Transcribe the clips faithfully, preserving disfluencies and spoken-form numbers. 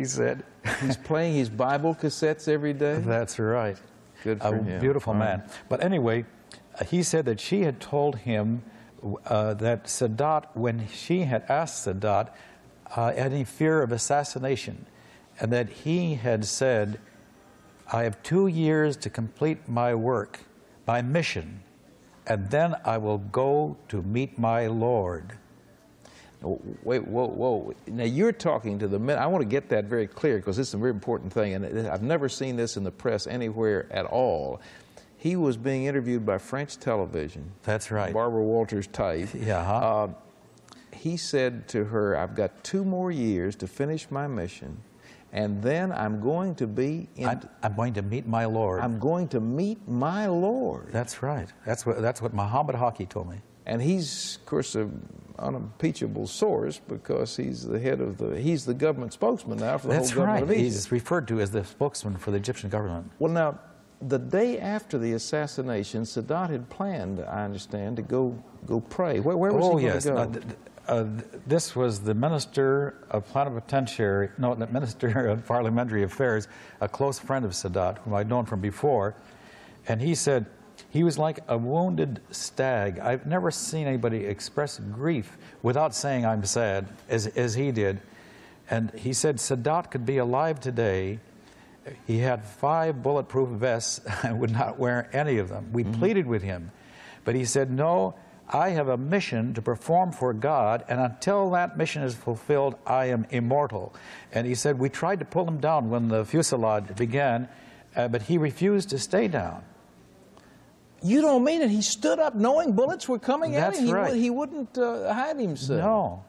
he said. He's playing his Bible cassettes every day? That's right. Good for a him. beautiful All man. right. But anyway, uh, he said that she had told him uh, that Sadat, when she had asked Sadat uh, any fear of assassination, and that he had said, I have two years to complete my work, my mission, and then I will go to meet my Lord. Wait, whoa, whoa. Now, you're talking to the men. I want to get that very clear because this is a very important thing, and I've never seen this in the press anywhere at all. He was being interviewed by French television. That's right. Barbara Walters type. Yeah. Huh? Uh, he said to her, I've got two more years to finish my mission, and then I'm going to be in... I'm, I'm going to meet my Lord. I'm going to meet my Lord. That's right. That's what, that's what Muhammad Haki told me. And he's, of course, an unimpeachable source because he's the head of the, he's the government spokesman now for the That's whole government right. of Egypt. He's referred to as the spokesman for the Egyptian government. Well, now, the day after the assassination, Sadat had planned, I understand, to go go pray. Where, where was oh, he going yes. to go? Uh, th uh, th this was the Minister of Plenipotentiary, no, the Minister of Parliamentary Affairs, a close friend of Sadat, whom I'd known from before, and he said, he was like a wounded stag. I've never seen anybody express grief without saying I'm sad, as, as he did. And he said Sadat could be alive today. He had five bulletproof vests and would not wear any of them. We mm-hmm. pleaded with him. But he said, no, I have a mission to perform for God, and until that mission is fulfilled, I am immortal. And he said, we tried to pull him down when the fusillade began, uh, but he refused to stay down. You don't mean it? He stood up knowing bullets were coming That's at him? He, right. he wouldn't uh, hide himself? No.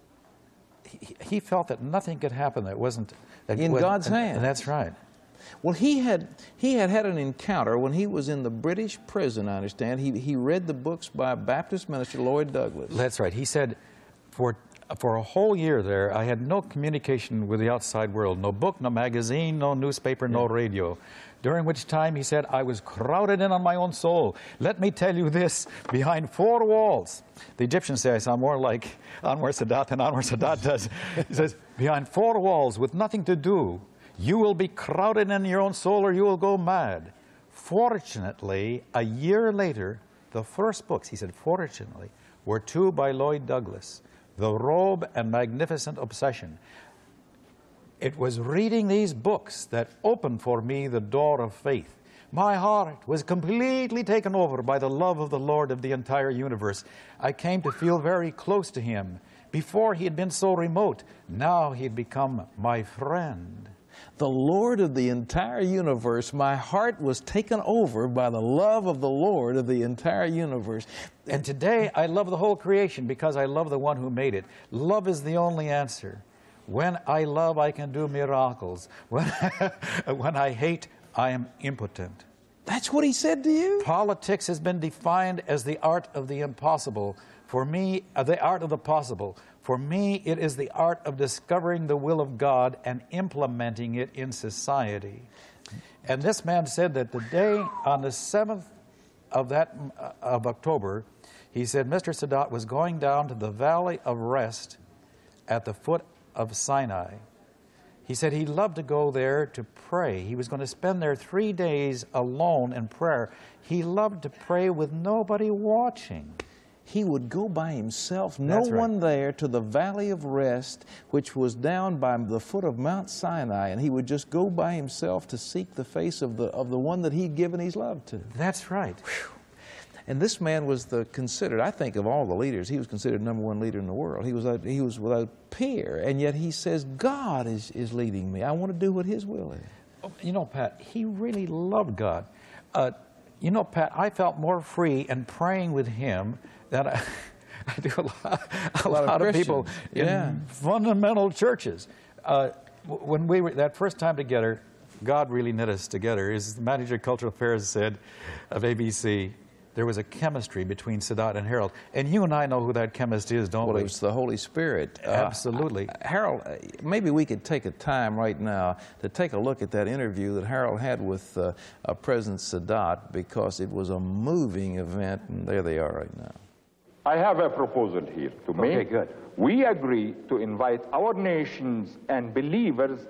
He, he felt that nothing could happen that wasn't... That in was, God's and, hands. And that's right. Well, he had, he had had an encounter when he was in the British prison, I understand. He, he read the books by Baptist minister Lloyd Douglas. That's right. He said, for, for a whole year there, I had no communication with the outside world. No book, no magazine, no newspaper, yeah. no radio. During which time, he said, I was crowded in on my own soul. Let me tell you this, behind four walls. The Egyptians say I sound more like Anwar Sadat than Anwar Sadat does. He says, behind four walls with nothing to do, you will be crowded in your own soul or you will go mad. Fortunately, a year later, the first books, he said, fortunately, were two by Lloyd Douglas, The Robe and Magnificent Obsession. It was reading these books that opened for me the door of faith. My heart was completely taken over by the love of the Lord of the entire universe. I came to feel very close to him. Before he had been so remote, now he had become my friend. The Lord of the entire universe, my heart was taken over by the love of the Lord of the entire universe. And today I love the whole creation because I love the one who made it. Love is the only answer. When I love, I can do miracles. When, when I hate, I am impotent. That's what he said to you? Politics has been defined as the art of the impossible. For me, uh, the art of the possible. For me, it is the art of discovering the will of God and implementing it in society. And this man said that the day on the seventh of that uh, of October, he said Mister Sadat was going down to the Valley of Rest at the foot of Sinai. He said he loved to go there to pray. He was going to spend there three days alone in prayer. He loved to pray with nobody watching. He would go by himself, no That's right. one there, to the Valley of Rest, which was down by the foot of Mount Sinai, and he would just go by himself to seek the face of the, of the one that he'd given his love to. That's right. Whew. And this man was the considered, I think of all the leaders, he was considered number one leader in the world. He was, a, he was without peer, and yet he says, God is, is leading me. I want to do what his will is. Oh, you know, Pat, he really loved God. Uh, you know, Pat, I felt more free in praying with him than I, I do a lot, a a lot, lot of, of people in yeah. fundamental churches. Uh, when we were, that first time together, God really knit us together. As the manager of cultural affairs said of A B C, there was a chemistry between Sadat and Harold. And you and I know who that chemist is, don't well, we? Well, it's the Holy Spirit. Absolutely. Uh, Harold, maybe we could take a time right now to take a look at that interview that Harold had with uh, uh, President Sadat, because it was a moving event, and there they are right now. I have a proposal here to make. Okay, good. We agree to invite our nations and believers